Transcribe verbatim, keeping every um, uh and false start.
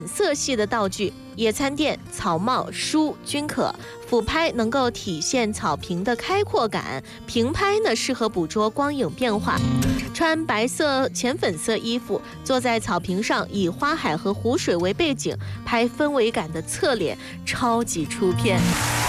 色系的道具，野餐垫、草帽、书均可。俯拍能够体现草坪的开阔感，平拍呢适合捕捉光影变化。穿白色浅粉色衣服，坐在草坪上，以花海和湖水为背景，拍氛围感的侧脸，超级出片。